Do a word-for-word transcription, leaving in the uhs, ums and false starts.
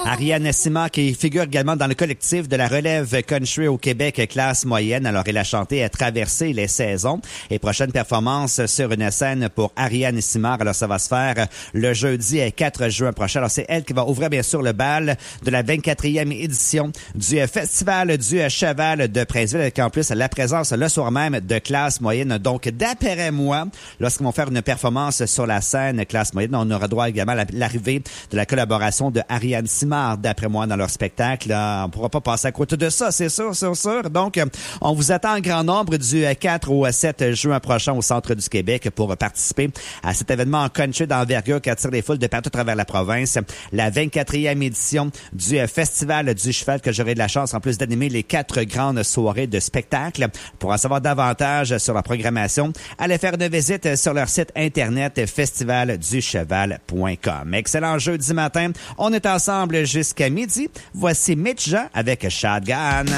Ariane Simard qui figure également dans le collectif de la relève country au Québec classe moyenne. Alors, elle a chanté à traverser les saisons. Et prochaine performance sur une scène pour Ariane Simard. Alors, ça va se faire le jeudi quatre juin prochain. Alors, c'est elle qui va ouvrir bien sûr le bal de la vingt-quatrième édition du Festival du Cheval de Princeville. Avec en plus la présence le soir même de classe moyenne. Donc, d'après moi, lorsqu'ils vont faire une performance sur la scène classe moyenne, on aura droit également à l'arrivée de la collaboration de Ariane Simard, d'après moi, dans leur spectacle. On ne pourra pas passer à côté de ça, c'est sûr, c'est sûr. Donc, on vous attend en grand nombre du quatre au sept juin prochain au Centre du Québec pour participer à cet événement en country d'envergure qui attire les foules de partout à travers la province. La vingt-quatrième édition du Festival du Cheval que j'aurai de la chance en plus d'animer les quatre grandes soirées de spectacle. Pour en savoir davantage sur la programmation, allez faire une visite sur leur site internet festival du cheval point com. Excellent jeudi matin. On est ensemble jusqu'à midi. Voici Mitch Jean avec Shotgun.